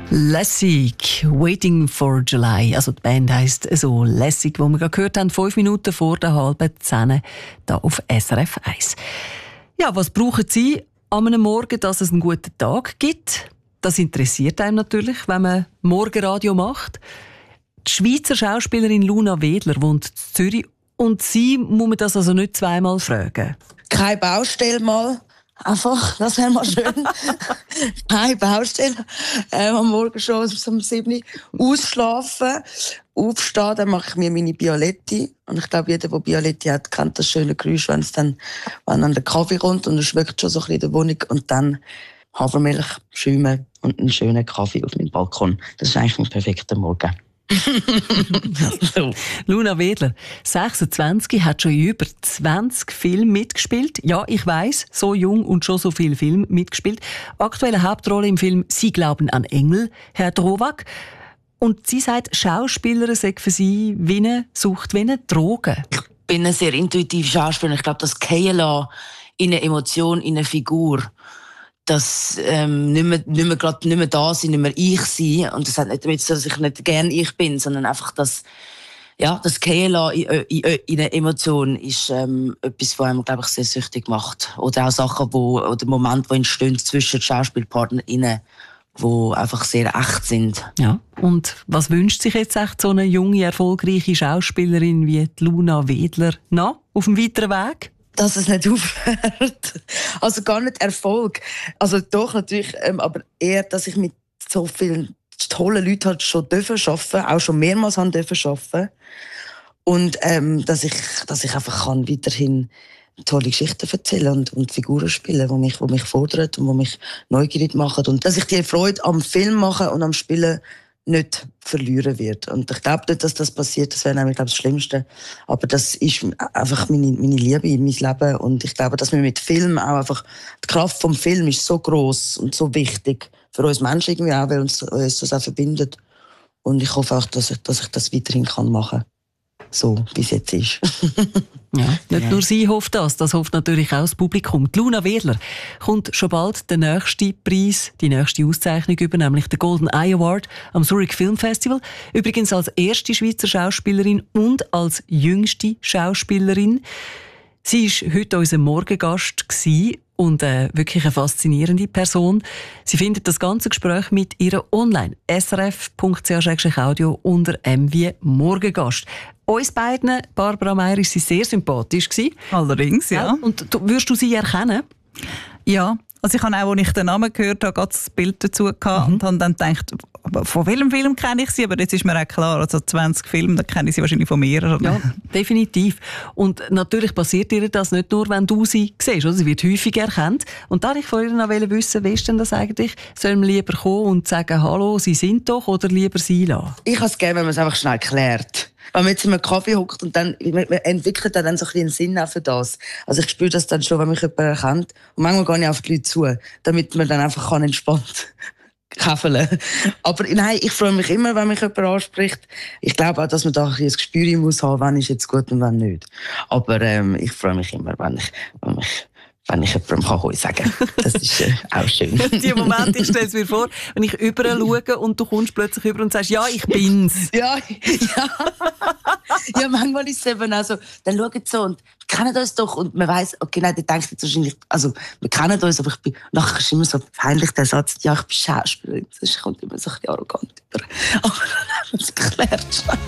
Lässig, Waiting for July. Also die Band heisst so Lässig, wo wir gerade gehört haben, 5 Minuten vor der 9:30 hier auf SRF 1. Ja, was brauchen Sie an einem Morgen, dass es einen guten Tag gibt? Das interessiert einem natürlich, wenn man Morgenradio macht. Die Schweizer Schauspielerin Luna Wedler wohnt in Zürich und sie muss man das also nicht zweimal fragen. Keine Baustelle mal. Einfach, das wäre mal schön. Keine Baustelle. Am Morgen schon um 7 Uhr ausschlafen, aufstehen, dann mache ich mir meine Bialetti. Und ich glaube, jeder, der Bialetti hat, kennt das schöne Geräusch, wenn dann der Kaffee kommt und es schmeckt schon so ein bisschen in der Wohnung. Und dann Hafermilch, Schäume und einen schönen Kaffee auf meinem Balkon. Das ist eigentlich ein perfekter Morgen. Luna Wedler, 26, hat schon in über 20 Filmen mitgespielt. Ja, ich weiss, so jung und schon so viele Filme mitgespielt. Aktuelle Hauptrolle im Film «Sie glauben an Engel», Herr Drowak. Und sie sagt, Schauspieler sei für sie wie eine Sucht, wie eine Droge. Ich bin ein sehr intuitiver Schauspieler. Ich glaube, das Fallen lassen in eine Emotion, in eine Figur, dass nicht mehr da sein, nicht mehr ich sein. Und das hat nicht damit zu tun, dass ich nicht gern ich bin, sondern einfach, dass das Fallen lassen in eine Emotion ist etwas, was einem, glaube ich, sehr süchtig macht. Oder auch Sachen, oder Momente, die entstehen zwischen SchauspielpartnerInnen, die einfach sehr echt sind. Ja. Und was wünscht sich jetzt echt so eine junge, erfolgreiche Schauspielerin wie die Luna Wedler noch auf dem weiteren Weg? Dass es nicht aufhört. Also gar nicht Erfolg. Also doch natürlich, aber eher, dass ich mit so vielen tollen Leuten halt schon arbeiten, auch schon mehrmals arbeiten. Und dass ich einfach kann weiterhin tolle Geschichten erzählen und Figuren spielen, die mich fordern und die mich neugierig machen. Und dass ich die Freude am Film machen und am Spielen nicht verlieren wird. Und ich glaube nicht, dass das passiert. Das wäre nämlich, glaube ich, das Schlimmste. Aber das ist einfach meine Liebe in mein Leben. Und ich glaube, dass wir mit Film auch einfach, die Kraft vom Film ist so gross und so wichtig für uns Menschen irgendwie auch, weil uns das auch verbindet. Und ich hoffe auch, dass ich das weiterhin machen kann. So, wie es jetzt ist. Ja, nicht nur sie hofft das hofft natürlich auch das Publikum. Die Luna Wedler kommt schon bald der nächste Preis, die nächste Auszeichnung über, nämlich den Golden Eye Award am Zurich Film Festival. Übrigens als erste Schweizer Schauspielerin und als jüngste Schauspielerin. Sie war heute unser Morgengast und wirklich eine faszinierende Person. Sie findet das ganze Gespräch mit ihr online. srf.ch/audio unter MW Morgengast. Uns beiden, Barbara Meier, ist sie sehr sympathisch gewesen. Allerdings, ja. Und würdest du sie erkennen? Ja. Also ich habe auch, als ich den Namen gehört habe, gerade das Bild dazu gehabt und habe dann gedacht, von welchem Film kenne ich sie? Aber jetzt ist mir auch klar, also 20 Filme, da kenne ich sie wahrscheinlich von mehreren. Ja, definitiv. Und natürlich passiert ihr das nicht nur, wenn du sie siehst. Oder? Sie wird häufig erkannt. Und da wollte ich von ihr noch wissen, wie ist denn das eigentlich? Sollen wir lieber kommen und sagen, hallo, Sie sind doch, oder lieber sie lassen? Ich habe es gerne, wenn man es einfach schnell klärt. Wenn man jetzt in einem Kaffee hockt und dann man entwickelt dann so ein bisschen einen Sinn auch für das. Also ich spüre das dann schon, wenn mich jemand erkennt. Und manchmal gehe ich auf die Leute zu, damit man dann einfach entspannt käfeln kann. Aber nein, ich freue mich immer, wenn mich jemand anspricht. Ich glaube auch, dass man da ein bisschen ein Gespür muss haben, wann ist jetzt gut und wann nicht. Aber ich freue mich immer, wenn ich jemandem Hoi sagen kann. Das ist auch schön. Die Momente, ich stelle es mir vor, wenn ich überall schaue und du kommst plötzlich über und sagst, ja, ich bin's. Ja. Ja, manchmal ist es eben auch so, dann schauen sie so und wir kennen uns doch und man weiss, okay, nein, der denkt jetzt wahrscheinlich, also wir kennen uns, aber nachher ist immer so peinlich der Satz, ja, ich bin Schauspielerin, das kommt immer so ein bisschen arrogant über. Aber dann haben wir es geklärt.